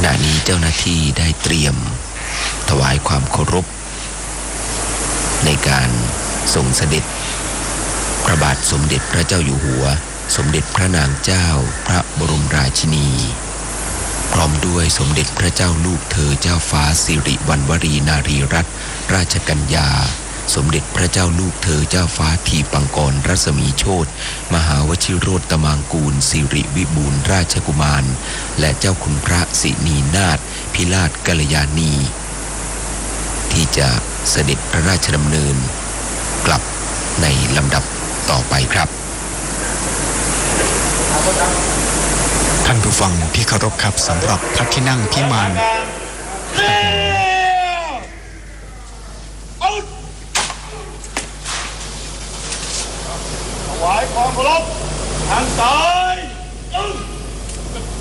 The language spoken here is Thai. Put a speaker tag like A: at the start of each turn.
A: ณะนี้เจ้าหน้าที่ได้เตรียมถวายความเคารพในการทรงเสด็จพระบาทสมเด็จพระเจ้าอยู่หัวสมเด็จพระนางเจ้าพระบรมราชินีพร้อมด้วยสมเด็จพระเจ้าลูกเธอเจ้าฟ้าสิริวัณวรีนารีรัตนราชกัญญาสมเด็จพระเจ้าลูกเธอเจ้าฟ้าทีปังกรรัศมีโชติมหาวชิโรตมังกูลสิริวิบูลย์ราชกุมารและเจ้าคุณพระสินีนาถพิราชกัลยาณีที่จะเสด็จพระราชดำเนินกลับในลำดับต่อไปครับ
B: ท่านผู้ฟังที่เคารพครับสำหรับพระที่นั่งพิมาน
C: ถวายความเคารพทางซ้าย